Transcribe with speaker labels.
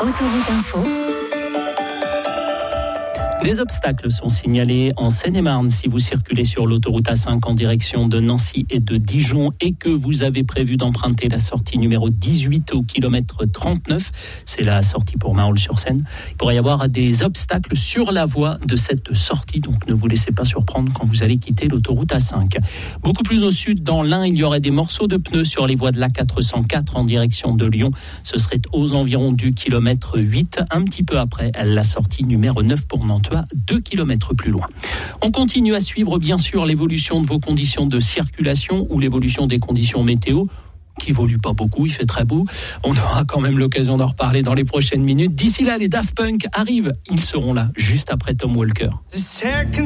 Speaker 1: Autoroute Info.
Speaker 2: Des obstacles sont signalés en Seine-et-Marne si vous circulez sur l'autoroute A5 en direction de Nancy et de Dijon et que vous avez prévu d'emprunter la sortie numéro 18 au kilomètre 39. C'est la sortie pour Marolles-sur-Seine. Il pourrait y avoir des obstacles sur la voie de cette sortie, donc ne vous laissez pas surprendre quand vous allez quitter l'autoroute A5. Beaucoup plus au sud, dans l'Ain, il y aurait des morceaux de pneus sur les voies de l'A404 en direction de Lyon. Ce serait aux environs du kilomètre 8, un petit peu après la sortie numéro 9 pour Nantes. 2 kilomètres plus loin. On continue à suivre bien sûr l'évolution de vos conditions de circulation ou l'évolution des conditions météo qui évoluent pas beaucoup, il fait très beau. On aura quand même l'occasion d'en reparler dans les prochaines minutes. D'ici là, les Daft Punk arrivent. Ils seront là juste après Tom Walker.